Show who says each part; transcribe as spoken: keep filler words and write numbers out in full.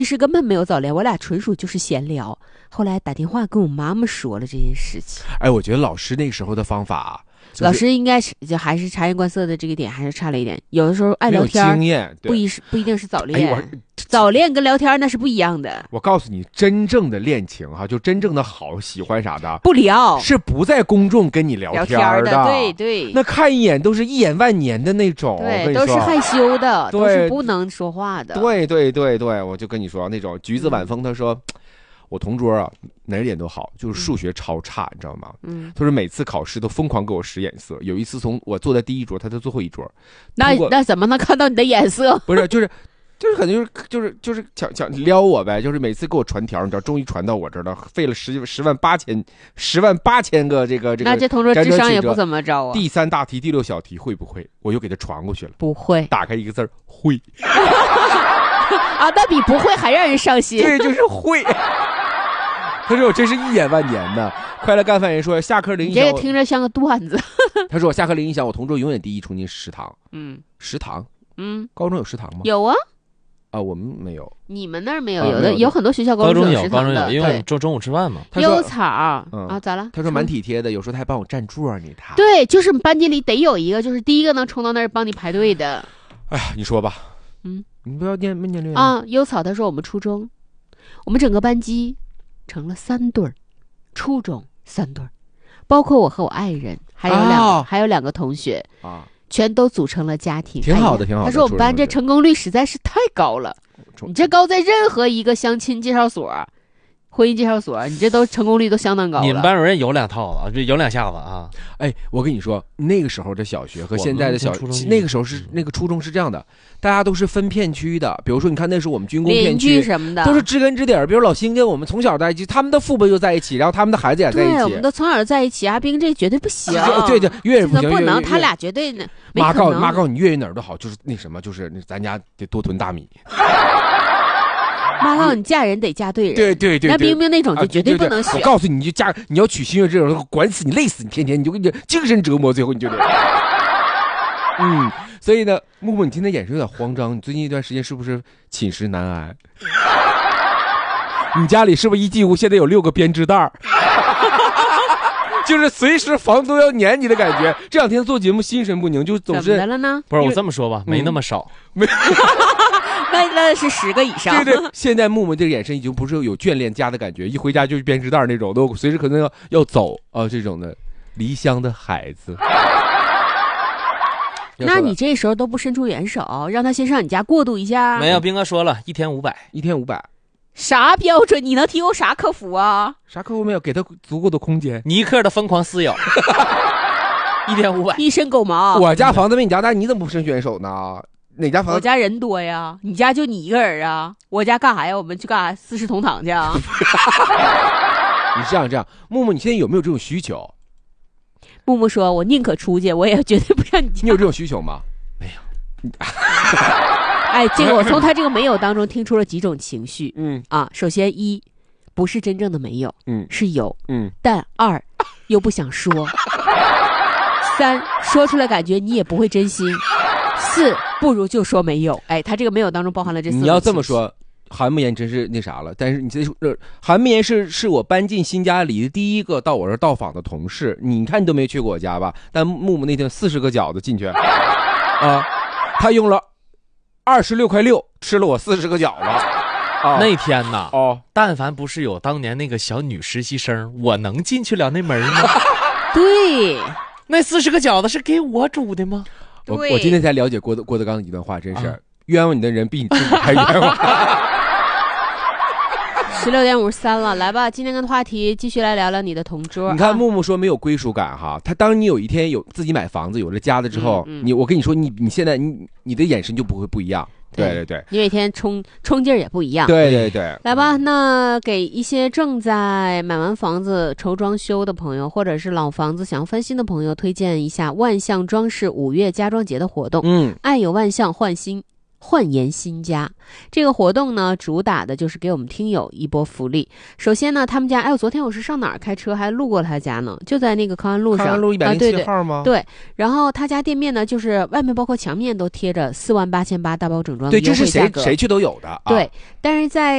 Speaker 1: 其实根本没有早恋，我俩纯属就是闲聊。后来打电话跟我妈妈说了这件事情。
Speaker 2: 哎，我觉得老师那个时候的方法、就是，
Speaker 1: 老师应该是就还是察言观色的这个点还是差了一点。有的时候爱聊天，
Speaker 2: 经验
Speaker 1: 不一不一定是早恋、
Speaker 2: 哎，
Speaker 1: 早恋跟聊天那是不一样的。
Speaker 2: 我告诉你，真正的恋情哈，就真正的好喜欢啥的，
Speaker 1: 不聊
Speaker 2: 是不在公众跟你聊天
Speaker 1: 的,
Speaker 2: 的，
Speaker 1: 对对。
Speaker 2: 那看一眼都是一眼万年的那种，
Speaker 1: 对，都是害羞的，
Speaker 2: 对，
Speaker 1: 都是不能说话的。
Speaker 2: 对对对对，我就跟你说那种橘子晚风，他说。嗯，我同桌啊，哪一点都好，就是数学超差，嗯、你知道吗？嗯，他说每次考试都疯狂给我使眼色。有一次从我坐在第一桌，他在最后一桌，
Speaker 1: 那那怎么能看到你的眼色？
Speaker 2: 不是，就是就是可能就是就是就是想想撩我呗，就是每次给我传条，你知道，终于传到我这儿了，费了十十万八千十万八千个这个这个。
Speaker 1: 那这同桌智商也不怎么着啊。
Speaker 2: 第三大题、第六小题会不会？我又给他传过去了。
Speaker 1: 不会。
Speaker 2: 打开一个字儿，会。
Speaker 1: 啊，那比不会还让人伤心。
Speaker 2: 对，就是会。他说我真是一眼万年的。快乐干饭人说下课铃一响，
Speaker 1: 这个听着像个段子。
Speaker 2: 他说我下课铃一响，我同桌永远第一冲进食堂。嗯，食堂，
Speaker 1: 嗯，
Speaker 2: 高中有食堂吗？
Speaker 1: 有啊。
Speaker 2: 啊，我们没有。
Speaker 1: 你们那儿没有？有的、啊、有很多学校高
Speaker 3: 中有，
Speaker 1: 食堂的，
Speaker 3: 高中有，因为中中午吃饭嘛。
Speaker 1: 优草、
Speaker 2: 嗯、
Speaker 1: 啊，咋了？
Speaker 2: 他说蛮体贴的，有时候他还帮我占座你他。
Speaker 1: 对，就是班级里得有一个，就是第一个能冲到那儿帮你排队的。
Speaker 2: 哎呀，你说吧。
Speaker 1: 嗯，
Speaker 2: 你不要念没念留言
Speaker 1: 啊。优草他说我们初中，我们整个班级成了三对儿。初中三对，包括我和我爱人，还有两、哦、还有两个同学啊，全都组成了家庭，
Speaker 2: 挺好的，
Speaker 1: 哎、
Speaker 2: 挺好的。
Speaker 1: 他说我们班这成功率实在是太高了，你这高在任何一个相亲介绍所、婚姻介绍所，你这都成功率都相当高了。
Speaker 3: 你们班主任有两套了，这有两下子啊！
Speaker 2: 哎，我跟你说，那个时候的小学和现在的小，那个时候是那个初中是这样的，大家都是分片区的。比如说，你看那时候我们军工片区
Speaker 1: 什么的，
Speaker 2: 都是知根知底儿。比如老辛跟我们从小在一起，他们的父辈就在一起，然后他们的孩子也在一起。
Speaker 1: 对，我们都从小在一起。阿兵这绝对不行，
Speaker 2: 对对，越不行，
Speaker 1: 不能，他俩绝对
Speaker 2: 妈告妈告你越哪儿都好，就是那什么，就是咱家得多囤大米。
Speaker 1: 妈告你嫁人得嫁对人，
Speaker 2: 对对对，
Speaker 1: 那冰冰那种就绝对不能选。
Speaker 2: 我告诉你，你就嫁，你要娶新月这种，管死你，累死你，天天你就给你精神折磨，最后你就得。嗯，所以呢，木木，你今天眼神有点慌张，你最近一段时间是不是寝食难安？你家里是不是一进屋现在有六个编织袋？就是随时房东要撵你的感觉。这两天做节目心神不宁，就总是
Speaker 1: 怎么了呢？
Speaker 3: 不是我这么说吧，没那么少，
Speaker 2: 没。
Speaker 1: 那那是十个以上。
Speaker 2: 对对，现在木木这个眼神已经不是有眷恋家的感觉，一回家就是编织袋那种，都随时可能要要走啊、呃、这种的离乡的孩子。
Speaker 1: 那你这时候都不伸出援手，让他先上你家过渡一下？
Speaker 3: 没有，兵哥说了一天五百，
Speaker 2: 一天五百。
Speaker 1: 啥标准？你能提供啥客服啊？
Speaker 2: 啥客服没有？给他足够的空间。
Speaker 3: 尼克的疯狂撕咬，一天五百，
Speaker 1: 一身狗毛。
Speaker 2: 我家房子比你家大，你怎么不伸援手呢？哪家房子？
Speaker 1: 我家人多呀，你家就你一个人啊？我家干啥呀？我们去干啥？四世同堂去啊？
Speaker 2: 你这样这样，木木，你现在有没有这种需求？
Speaker 1: 木木说：“我宁可出去，我也绝对不让你家。”
Speaker 2: 你有这种需求吗？
Speaker 3: 没有。
Speaker 1: 哎，这个我从他这个没有当中听出了几种情绪。
Speaker 2: 嗯
Speaker 1: 啊，首先一，不是真正的没有，
Speaker 2: 嗯，
Speaker 1: 是有，
Speaker 2: 嗯，
Speaker 1: 但二又不想说，三说出来感觉你也不会真心，四不如就说没有。哎，他这个没有当中包含了这四种。
Speaker 2: 你要这么说，韩慕言真是那啥了。但是你这呃，韩慕言是是我搬进新家里的第一个到我这儿到访的同事。你看你都没去过我家吧？但木木那天四十个饺子进去啊，他用了二十六块六吃了我四十个饺子。
Speaker 3: 啊、那天呐，
Speaker 2: 哦，
Speaker 3: 但凡不是有当年那个小女实习生，我能进去了那门吗？
Speaker 1: 对，
Speaker 3: 那四十个饺子是给我煮的吗？
Speaker 2: 我我今天才了解郭德郭德纲的一段话，真是、啊、冤枉你的人比你自己还冤枉。
Speaker 1: 十六点五十三了，来吧，今天跟话题继续来聊聊你的同桌。
Speaker 2: 你看木木说没有归属感哈，他当你有一天有自己买房子有了家了之后，嗯嗯、你我跟你说，你你现在你你的眼神就不会不一样。对对对，
Speaker 1: 你每天冲冲劲儿也不一样。
Speaker 2: 对对对，
Speaker 1: 来吧，那给一些正在买完房子筹装修的朋友，或者是老房子想要翻新的朋友，推荐一下万象装饰五月家装节的活动。
Speaker 2: 嗯，
Speaker 1: 爱有万象，换新焕颜新家。这个活动呢，主打的就是给我们听友一波福利。首先呢，他们家，哎，我昨天我是上哪儿开车还路过他家呢，就在那个康安路上，
Speaker 2: 康安路一百零七号吗？
Speaker 1: 对，然后他家店面呢，就是外面包括墙面都贴着四万八千八大包整装的
Speaker 2: 对，
Speaker 1: 优惠价格。
Speaker 2: 这是谁谁去都有的、啊。
Speaker 1: 对，但是在